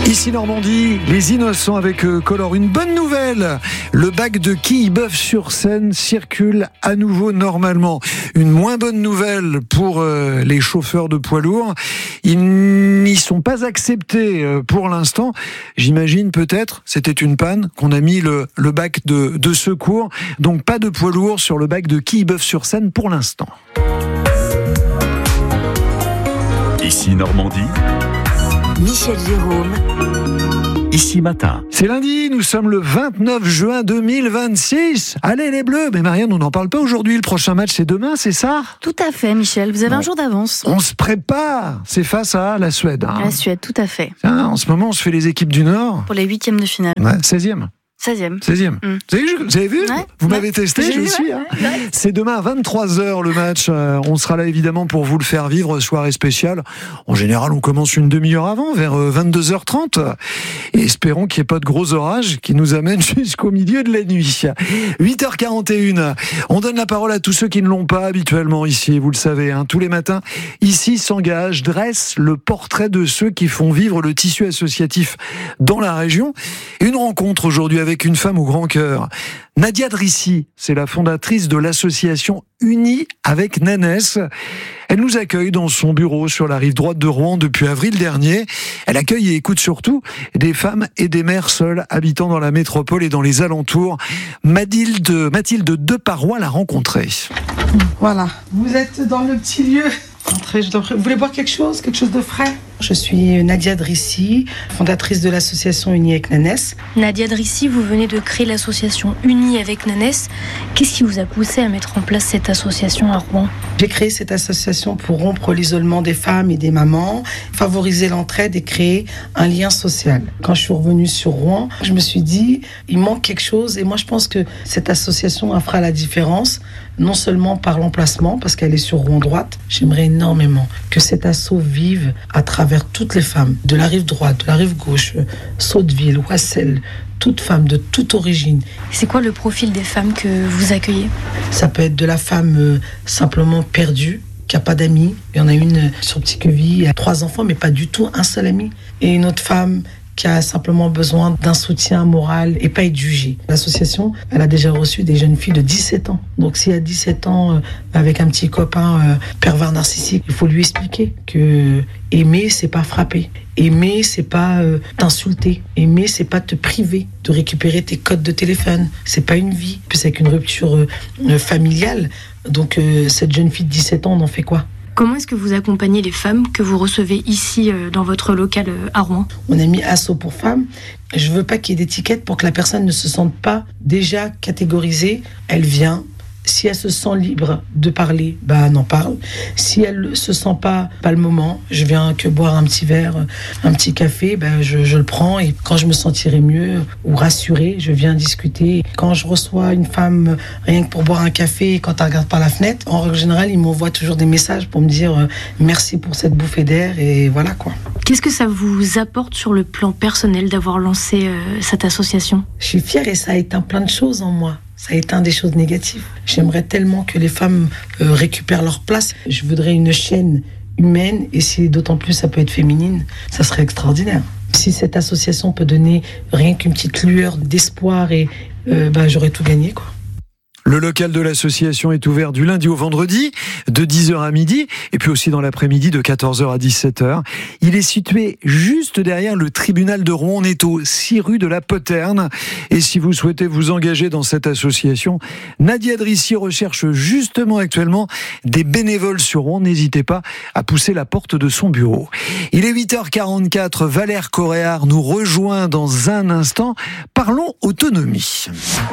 Ici Normandie, les innocents avec Color. Une bonne nouvelle, le bac de Quillebeuf-sur-Seine circule à nouveau normalement. Une moins bonne nouvelle pour les chauffeurs de poids lourds. Ils n'y sont pas acceptés pour l'instant. J'imagine peut-être, c'était une panne, qu'on a mis le bac de secours. Donc pas de poids lourds sur le bac de Quillebeuf-sur-Seine pour l'instant. Ici Normandie, Michel Jérôme. Ici Matin. C'est lundi, nous sommes le 29 juin 2026. Allez les Bleus. Mais Marianne, on n'en parle pas aujourd'hui. Le prochain match, c'est demain, c'est ça ? Tout à fait, Michel. Vous avez un jour d'avance. On se prépare. C'est face à la Suède. La Suède, tout à fait. En ce moment, on se fait les équipes du Nord. Pour les 8e de finale. Ouais, 16e. 16e. Vous avez vu ? Ouais. Vous m'avez testé, je J'ai suis. vu, Hein. ouais. C'est demain à 23h le match. On sera là évidemment pour vous le faire vivre, soirée spéciale. En général, on commence une demi-heure avant, vers 22h30. Et espérons qu'il n'y ait pas de gros orages qui nous amènent jusqu'au milieu de la nuit. 8h41. On donne la parole à tous ceux qui ne l'ont pas habituellement ici, vous le savez. Hein. Tous les matins, ici s'engage, dresse le portrait de ceux qui font vivre le tissu associatif dans la région. Une rencontre aujourd'hui avec une femme au grand cœur. Nadia Drissi, c'est la fondatrice de l'association Unie avec Nanès. Elle nous accueille dans son bureau sur la rive droite de Rouen depuis avril dernier. Elle accueille et écoute surtout des femmes et des mères seules habitant dans la métropole et dans les alentours. Mathilde Deparoy l'a rencontrée. Voilà, vous êtes dans le petit lieu. Entrez, vous voulez boire quelque chose de frais ? Je suis Nadia Drissi, fondatrice de l'association Unie avec Nanès. Nadia Drissi, vous venez de créer l'association Unie avec Nanès. Qu'est-ce qui vous a poussé à mettre en place cette association à Rouen ? J'ai créé cette association pour rompre l'isolement des femmes et des mamans, favoriser l'entraide et créer un lien social. Quand je suis revenue sur Rouen, je me suis dit, il manque quelque chose et moi je pense que cette association fera la différence, non seulement par l'emplacement, parce qu'elle est sur Rouen droite. J'aimerais énormément que cet asso vive à travers toutes les femmes, de la rive droite, de la rive gauche, Sotteville, Oissel, toutes femmes de toute origine. C'est quoi le profil des femmes que vous accueillez ? Ça peut être de la femme simplement perdue, qui n'a pas d'amis. Il y en a une sur Petit-Queville, elle a 3 enfants, mais pas du tout un seul ami. Et une autre femme qui a simplement besoin d'un soutien moral et pas être jugée. L'association, elle a déjà reçu des jeunes filles de 17 ans. Donc s'il y a 17 ans, avec un petit copain pervers narcissique, il faut lui expliquer que aimer, c'est pas frapper. Aimer, c'est pas t'insulter. Aimer, c'est pas te priver de récupérer tes codes de téléphone. C'est pas une vie. Puis c'est avec une rupture familiale. Donc cette jeune fille de 17 ans, on en fait quoi ? Comment est-ce que vous accompagnez les femmes que vous recevez ici dans votre local à Rouen ? On a mis asso pour femmes. Je veux pas qu'il y ait d'étiquette pour que la personne ne se sente pas déjà catégorisée. Elle vient. Si elle se sent libre de parler, elle en parle. Si elle ne se sent pas le moment, je viens que boire un petit verre, un petit café, je le prends. Et quand je me sentirai mieux ou rassurée, je viens discuter. Quand je reçois une femme rien que pour boire un café, quand elle regarde par la fenêtre, en règle générale, ils m'envoient toujours des messages pour me dire merci pour cette bouffée d'air et voilà quoi. Qu'est-ce que ça vous apporte sur le plan personnel d'avoir lancé cette association ? Je suis fière et ça a éteint plein de choses en moi. Ça a éteint des choses négatives. J'aimerais tellement que les femmes récupèrent leur place. Je voudrais une chaîne humaine et si d'autant plus ça peut être féminine, ça serait extraordinaire. Si cette association peut donner rien qu'une petite lueur d'espoir et j'aurais tout gagné quoi. Le local de l'association est ouvert du lundi au vendredi, de 10h à midi, et puis aussi dans l'après-midi de 14h à 17h. Il est situé juste derrière le tribunal de Rouen. On est au 6 rue de la Poterne. Et si vous souhaitez vous engager dans cette association, Nadia Drissi recherche justement actuellement des bénévoles sur Rouen. N'hésitez pas à pousser la porte de son bureau. Il est 8h44. Valère Coréard nous rejoint dans un instant. Parlons autonomie.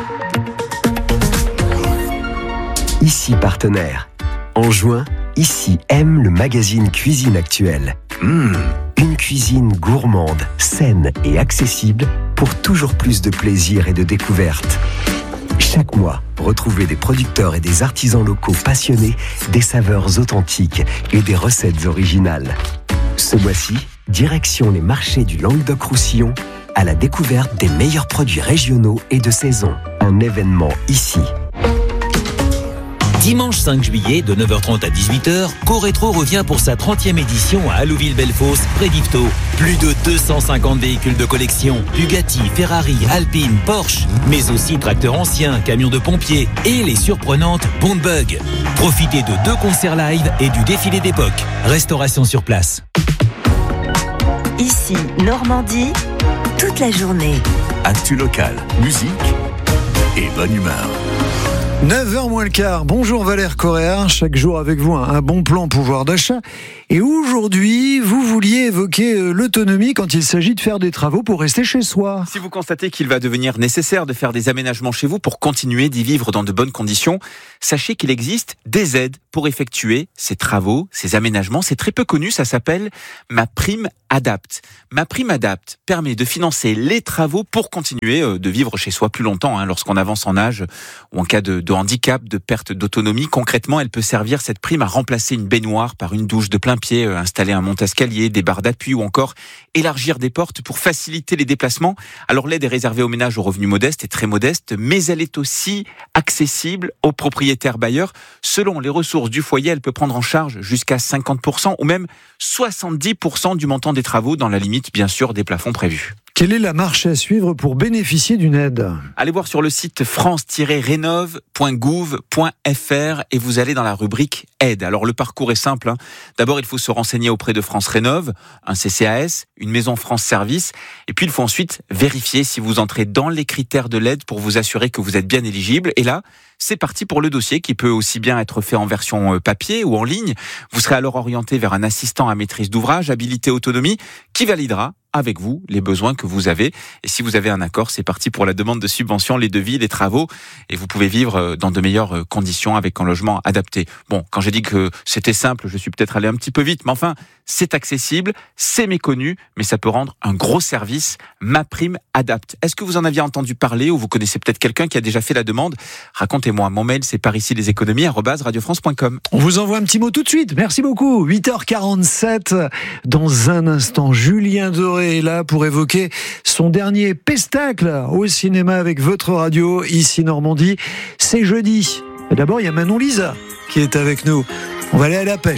Ici Partenaire. En juin, Ici aime le magazine Cuisine Actuelle. Une cuisine gourmande, saine et accessible pour toujours plus de plaisir et de découverte. Chaque mois, retrouvez des producteurs et des artisans locaux passionnés, des saveurs authentiques et des recettes originales. Ce mois-ci, direction les marchés du Languedoc-Roussillon à la découverte des meilleurs produits régionaux et de saison. Un événement ici. Dimanche 5 juillet, de 9h30 à 18h, Corétro revient pour sa 30e édition à Allouville-Bellefosse, près d'Yvetot. Plus de 250 véhicules de collection, Bugatti, Ferrari, Alpine, Porsche, mais aussi tracteurs anciens, camions de pompiers et les surprenantes Bondbug. Profitez de 2 concerts live et du défilé d'époque. Restauration sur place. Ici, Normandie, toute la journée. Actu local, musique et bonne humeur. 9h moins le quart. Bonjour Valère Correa, chaque jour avec vous un bon plan pouvoir d'achat. Et aujourd'hui, vous vouliez évoquer l'autonomie quand il s'agit de faire des travaux pour rester chez soi. Si vous constatez qu'il va devenir nécessaire de faire des aménagements chez vous pour continuer d'y vivre dans de bonnes conditions, sachez qu'il existe des aides pour effectuer ces travaux, ces aménagements. C'est très peu connu, ça s'appelle MaPrimeAdapt. MaPrimeAdapt permet de financer les travaux pour continuer de vivre chez soi plus longtemps, lorsqu'on avance en âge ou en cas de handicap, de perte d'autonomie. Concrètement, elle peut servir, cette prime, à remplacer une baignoire par une douche de plein pied, installer un monte-escalier, des barres d'appui ou encore élargir des portes pour faciliter les déplacements. Alors l'aide est réservée aux ménages aux revenus modestes et très modestes, mais elle est aussi accessible aux propriétaires bailleurs. Selon les ressources du foyer, elle peut prendre en charge jusqu'à 50% ou même 70% du montant des travaux, dans la limite bien sûr des plafonds prévus. Quelle est la marche à suivre pour bénéficier d'une aide ? Allez voir sur le site france-rénov.gouv.fr et vous allez dans la rubrique aide. Alors le parcours est simple. D'abord, il faut se renseigner auprès de France Rénov, un CCAS, une maison France Service. Et puis, il faut ensuite vérifier si vous entrez dans les critères de l'aide pour vous assurer que vous êtes bien éligible. Et là, c'est parti pour le dossier qui peut aussi bien être fait en version papier ou en ligne. Vous serez alors orienté vers un assistant à maîtrise d'ouvrage, habilité autonomie, qui validera avec vous les besoins que vous avez. Et si vous avez un accord, c'est parti pour la demande de subvention, les devis, les travaux. Et vous pouvez vivre dans de meilleures conditions avec un logement adapté. Bon, quand j'ai dit que c'était simple, je suis peut-être allé un petit peu vite, mais enfin, c'est accessible, c'est méconnu, mais ça peut rendre un gros service. MaPrimeAdapt. Est-ce que vous en aviez entendu parler ou vous connaissez peut-être quelqu'un qui a déjà fait la demande ? Racontez-moi. Mon mail, c'est paricileséconomies@radiofrance.com. On vous envoie un petit mot tout de suite. Merci beaucoup. 8h47. Dans un instant, Julien Doré est là pour évoquer son dernier pestacle au cinéma avec votre radio, ici Normandie. C'est jeudi. Et d'abord, il y a Manon Lisa qui est avec nous. On va aller à la pêche.